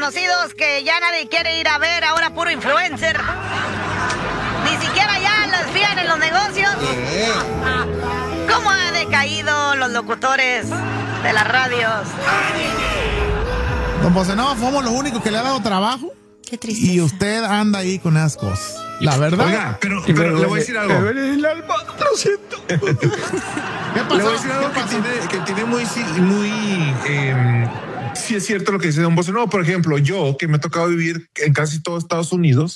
conocidos que ya nadie quiere ir a ver, ahora puro influencer. Ni siquiera ya los fían en los negocios. ¿Cómo ha decaído los locutores de las radios? Don Bocenova, fuimos los únicos que le ha dado trabajo. Qué tristeza. Y usted anda ahí con esas cosas. La verdad. Oiga, pero le voy a decir algo. El alma, lo siento. ¿Qué pasó? Le voy a decir algo que tiene muy sí es cierto lo que dice Don Bocenova. Por ejemplo, yo que me ha tocado vivir en casi todo Estados Unidos,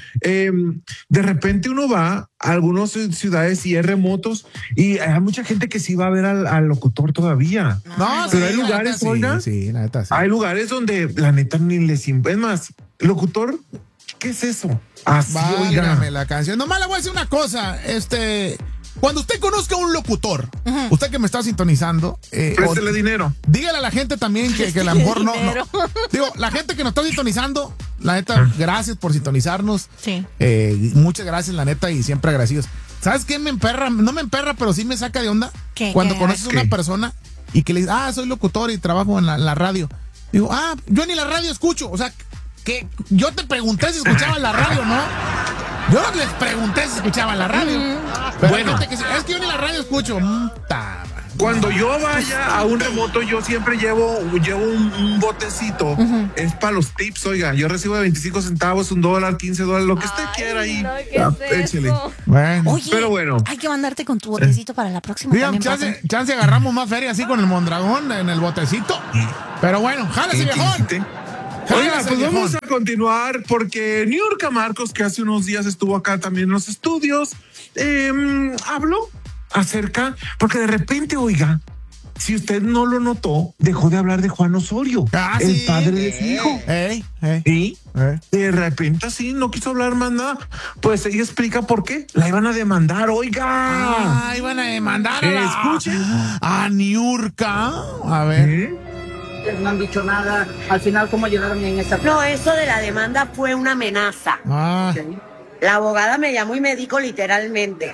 de repente uno va a algunas ciudades y hay remotos y hay mucha gente que sí va a ver al locutor todavía. No, pero sí, hay lugares, oiga, sí, la neta, sí. hay lugares donde la neta ni les es más, locutor, ¿qué es eso? Así, Válgame la canción. Nomás le voy a decir una cosa, cuando usted conozca a un locutor, usted que me está sintonizando, préstele dinero. Dígale a la gente también que a lo mejor no. Digo, la gente que nos está sintonizando, la neta, gracias por sintonizarnos. Sí. Muchas gracias, la neta, y siempre agradecidos. ¿Sabes qué me emperra? No me emperra, pero sí me saca de onda. ¿Qué? Cuando conoces a una persona y que le dices, soy locutor y trabajo en la radio. Digo, yo ni la radio escucho. O sea, que yo te pregunté si escuchaban la radio, ¿no? Yo no les pregunté si escuchaban la radio. Pero bueno, es que yo ni la radio escucho. Cuando yo vaya a un remoto, yo siempre llevo un botecito. Es para los tips, oiga. Yo recibo de 25 centavos, $1, $15, lo que usted quiera ahí. No, échele. Bueno. Oye, pero bueno. hay que mandarte con tu botecito para la próxima. Digan, chance agarramos más feria así con el Mondragón en el botecito. Pero bueno, jálese, viejón. Oiga, pues vamos a continuar porque Niurka Marcos, que hace unos días estuvo acá también en los estudios, habló acerca, porque de repente, oiga, si usted no lo notó, dejó de hablar de Juan Osorio, el padre de su hijo. Y de repente así no quiso hablar más nada. Pues ella explica por qué. La iban a demandar, oiga. Iban a demandar escuchen. A Niurka. A ver. No han dicho nada. Al final, ¿cómo llegaron en esa? No, eso de la demanda fue una amenaza. La abogada me llamó y me dijo literalmente.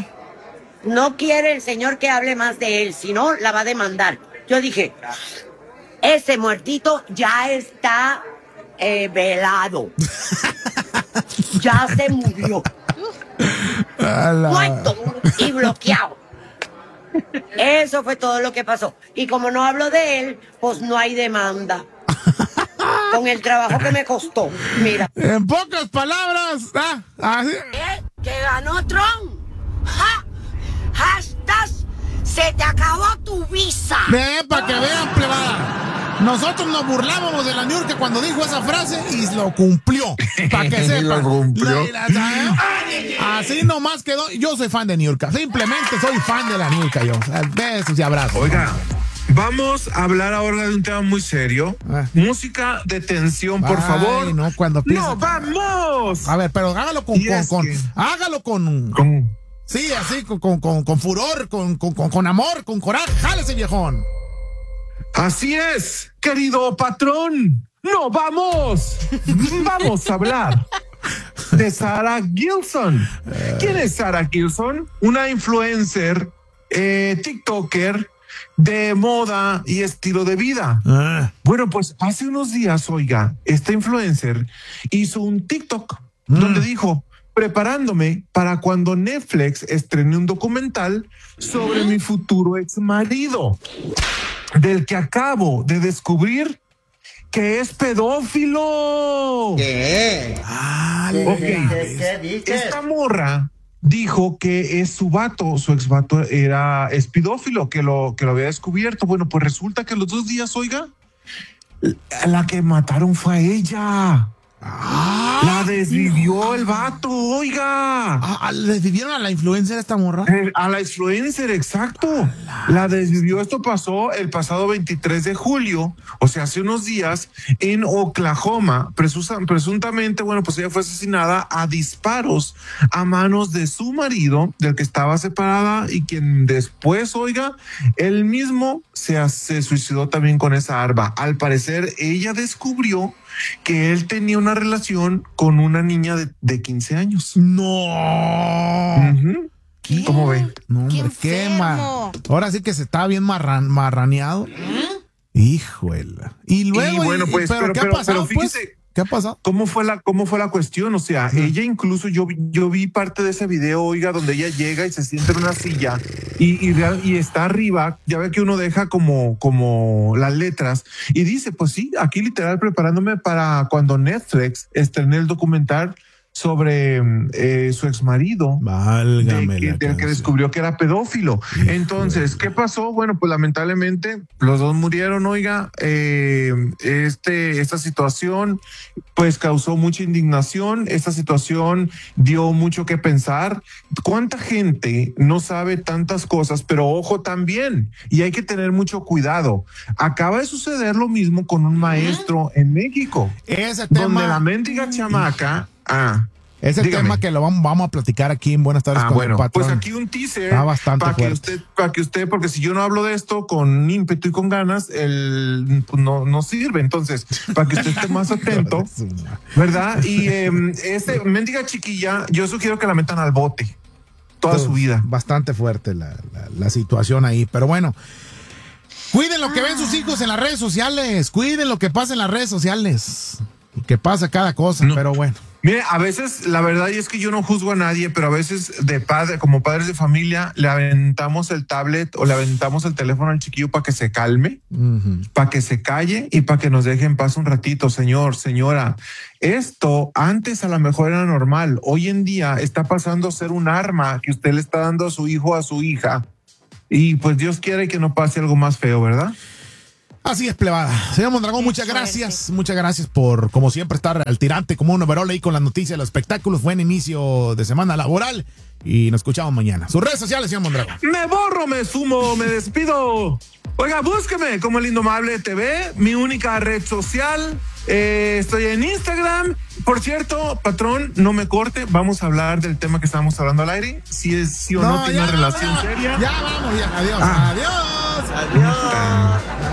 No quiere el señor que hable más de él, si no, la va a demandar. Yo dije, ese muertito ya está velado. Ya se murió. Muerto y bloqueado. Eso fue todo lo que pasó. Y como no hablo de él, pues no hay demanda. Con el trabajo que me costó, mira. En pocas palabras, así. Que ganó Trump. ¡Ja! ¡Hashtag! ¡Se te acabó tu visa! Para que vean, plebada. Nosotros nos burlábamos de la Niurka cuando dijo esa frase y lo cumplió. Para que sepan. Lo cumplió. Así nomás quedó. Yo soy fan de Niurka. Simplemente soy fan de la Niurka, yo. Besos y abrazos. Oiga, vamos a hablar ahora de un tema muy serio. Música de tensión, por favor. No, cuando empieza. ¡No, vamos! A ver, pero hágalo hágalo con. Sí, así, con furor, con amor, con coraje. ¡Jálese, viejón! Así es, querido patrón. ¡No, vamos! Vamos a hablar de Sarah Gilson. ¿Quién es Sarah Gilson? Una influencer, TikToker de moda y estilo de vida. Bueno, pues hace unos días, oiga, esta influencer hizo un TikTok donde dijo: preparándome para cuando Netflix estrene un documental sobre mi futuro ex marido, del que acabo de descubrir que es pedófilo. ¿Qué? Ok. Esta morra dijo que es su vato, su ex vato es pedófilo, que lo había descubierto. Bueno, pues resulta que los 2 días, oiga, la que mataron fue a ella. La desvivió el vato, oiga. ¿Le desvivieron a la influencer esta morra? A la influencer, exacto. La desvivió. Esto pasó el pasado 23 de julio, o sea, hace unos días, en Oklahoma. Presuntamente, bueno, pues ella fue asesinada a disparos a manos de su marido, del que estaba separada, y quien después, oiga, él mismo se suicidó también con esa arma. Al parecer, ella descubrió que él tenía una relación con una niña de 15 años. No. ¿Cómo ve? No, hombre, qué mal. Ahora sí que se estaba bien marraneado. Híjole. Y luego, bueno, pues, ¿pero qué ha pasado? Pero fíjese, pues? ¿Qué ha pasado? ¿Cómo fue la cuestión? O sea, ella incluso, yo vi parte de ese video, oiga, donde ella llega y se sienta en una silla y está arriba, ya ve que uno deja como las letras y dice, pues sí, aquí literal preparándome para cuando Netflix estrene el documental sobre su exmarido, del que descubrió que era pedófilo. Entonces, ¿qué pasó? Bueno, pues lamentablemente los dos murieron, oiga. Esta situación pues causó mucha indignación. Esta situación dio mucho que pensar. ¿Cuánta gente no sabe tantas cosas? Pero ojo también, y hay que tener mucho cuidado. Acaba de suceder lo mismo con un maestro en México. Ese tema, donde la mendiga chamaca... Ese tema que lo vamos a platicar aquí en Buenas Tardes con el Patrón. Pues aquí un teaser está bastante para que usted, porque si yo no hablo de esto con ímpetu y con ganas, pues no sirve. Entonces, para que usted esté más atento, ¿verdad? Y mendiga chiquilla, yo sugiero que la metan al bote toda su vida. Bastante fuerte la situación ahí, pero bueno. Cuiden lo que ven sus hijos en las redes sociales, cuiden lo que pasa en las redes sociales, que pasa cada cosa, pero bueno. Mire, a veces, la verdad es que yo no juzgo a nadie, pero a veces como padres de familia, le aventamos el tablet o le aventamos el teléfono al chiquillo para que se calme, para que se calle y para que nos deje en paz un ratito, señora. Esto antes a lo mejor era normal. Hoy en día está pasando a ser un arma que usted le está dando a su hijo o a su hija. Y pues Dios quiere que no pase algo más feo, ¿verdad? Así es, plebada. Señor Mondragón, muchas gracias. Muchas gracias por, como siempre, estar al tirante como un overall ahí con las noticias de los espectáculos. Buen inicio de semana laboral y nos escuchamos mañana. Sus redes sociales, señor Mondragón. Me borro, me sumo, me despido. Oiga, búsqueme como El Indomable TV, mi única red social. Estoy en Instagram. Por cierto, patrón, no me corte. Vamos a hablar del tema que estábamos hablando al aire. Si es sí o no tiene una relación seria. Ya vamos, ya. Adiós. Adiós. Adiós.